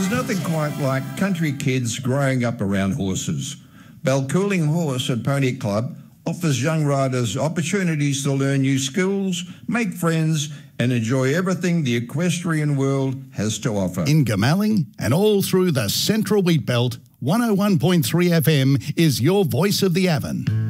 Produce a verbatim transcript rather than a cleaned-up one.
There's nothing quite like country kids growing up around horses. Balcooling Horse and Pony Club offers young riders opportunities to learn new skills, make friends, and enjoy everything the equestrian world has to offer. In Goomalling and all through the Central Wheat Belt, one oh one point three F M is your voice of the Avon.